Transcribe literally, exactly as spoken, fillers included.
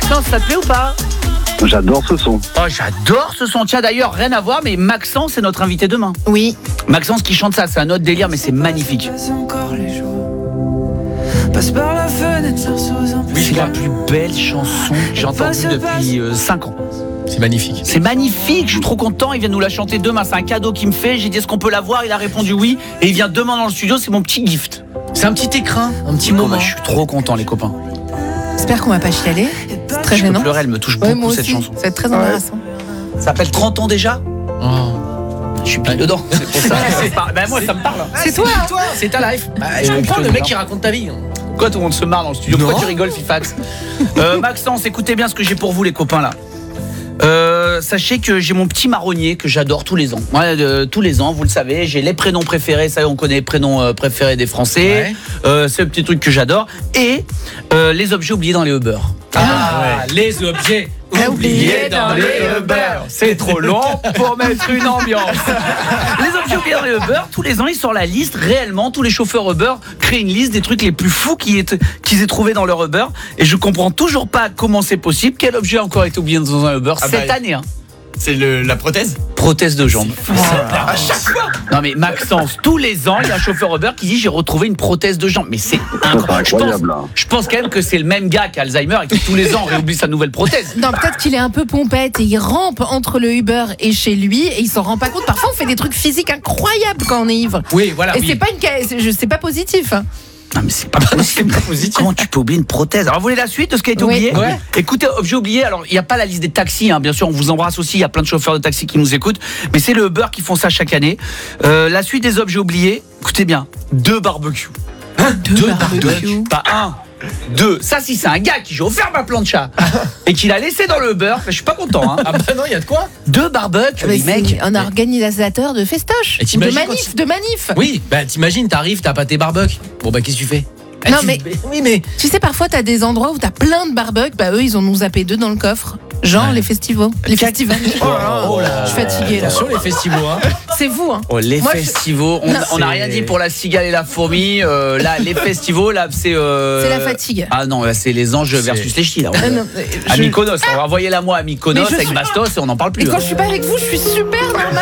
Maxence, ça te plaît ou pas? J'adore ce son. Oh, j'adore ce son. Tiens, d'ailleurs, rien à voir, mais Maxence est notre invité demain. Oui. Maxence qui chante ça, c'est un autre délire, mais c'est magnifique. Oui, c'est la plus belle chanson que j'ai entendue depuis cinq ans. C'est magnifique. C'est magnifique, je suis trop content. Il vient nous la chanter demain. C'est un cadeau qu'il me fait. J'ai dit est-ce qu'on peut la voir? Il a répondu oui. Et il vient demain dans le studio. C'est mon petit gift. C'est un petit écrin, un petit Oh, moment. bah, je suis trop content, les copains. J'espère qu'on va pas chialer. C'est très Je peux gênant. pleurer, elle me touche Ouais, beaucoup moi cette aussi. chanson. C'est très embarrassant. Ça s'appelle trente ans déjà. Oh. Je suis pile dedans. C'est pour ça. C'est pas... Ben moi, ça me parle. C'est toi. toi, c'est ta life. Bah, je Ouais, comprends putain, le mec non. qui raconte ta vie. Pourquoi tout le monde se marre dans le studio? Non. Pourquoi tu rigoles, Fifax? euh, Maxence, écoutez bien ce que j'ai pour vous, les copains, là. Euh, sachez que j'ai mon petit marronnier que j'adore tous les ans. Moi, euh, tous les ans, vous le savez, j'ai les prénoms préférés. Ça, on connaît les prénoms euh, préférés des Français. Ouais. Euh, c'est le petit truc que j'adore. Et euh, les objets oubliés dans les Uber. Ah, les objets oubliés dans les Uber. C'est trop long pour mettre une ambiance. Les objets oubliés dans les Uber, tous les ans, ils sortent la liste. Réellement, tous les chauffeurs Uber créent une liste des trucs les plus fous qu'ils aient, qu'ils aient trouvé dans leur Uber. Et je comprends toujours pas comment c'est possible. Quel objet a encore été oublié dans un Uber Ah cette bah, année, hein? C'est le, la prothèse. Prothèse de jambe. À chaque fois. Non mais Maxence, tous les ans, il y a un chauffeur Uber qui dit j'ai retrouvé une prothèse de jambe. Mais c'est C'est incroyable. Je pense, incroyable, là. je pense quand même que c'est le même gars qui a Alzheimer et qui tous les ans réoublie sa nouvelle prothèse. Non, peut-être qu'il est un peu pompette et il rampe entre le Uber et chez lui et il s'en rend pas compte. Parfois, on fait des trucs physiques incroyables quand on est ivre. Oui, voilà. Et oui. c'est pas une, ca- c'est- je- c'est pas positif. hein. Non mais c'est pas possible. Comment tu peux oublier une prothèse? Alors vous voulez la suite de ce qui a été Oui. oublié? Ouais. Écoutez, objet oublié, alors il n'y a pas la liste des taxis, hein, bien sûr, on vous embrasse aussi, il y a plein de chauffeurs de taxi qui nous écoutent, mais c'est le Uber qui font ça chaque année. Euh, la suite des objets oubliés, écoutez bien, deux barbecues. Deux barbecues. Pas un, deux. Ça si c'est un gars qui j'ai offert ma plancha et qu'il a laissé dans le Uber, je suis pas content. Hein. Ah bah non, il y a de quoi. Deux barbecues, Mais les c'est mecs. un organisateur de festoche. Et De t'imagines quand manif, il- de manif. Oui, bah t'imagines, t'arrives, t'as pas tes barbecues. Bon bah qu'est-ce que tu fais? Ah, Non, tu- mais- Oui mais. Tu sais, parfois, t'as des endroits où t'as plein de barbecues. Bah, eux, ils ont nous zappé deux dans le coffre. Genre Ouais. les festivals. Les festivals. Oh là, oh là. Je suis fatiguée, là. Attention les festivals. Hein. C'est vous, hein. Oh, les Moi, je- festivals, on Non. on n'a C'est- rien dit pour la cigale et la fourmi. euh, là, les festivals, là, c'est. euh, C'est la fatigue. Ah non, là, c'est les anges C'est- versus les ch'tis. Là. Ah, non, À je- Mykonos, envoyez-la moi à Mykonos Mais je avec suis- Bastos et on n'en parle plus. Et quand hein. je suis pas avec vous, je suis super normale.